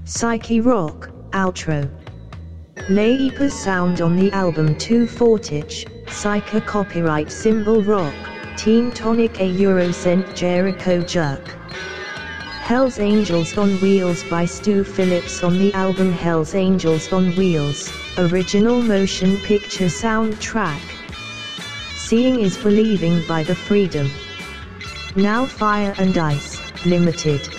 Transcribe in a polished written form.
Psyche Rock, outro. Leipa sound on the album 2 Fortich, Psyche copyright Symbol Rock, Team Tonic A Eurocent Jericho Jerk. Hell's Angels on Wheels by Stu Phillips on the album Hell's Angels on Wheels, original motion picture soundtrack. Seeing is Believing by The Freedom. Now Fire and Ice, Limited.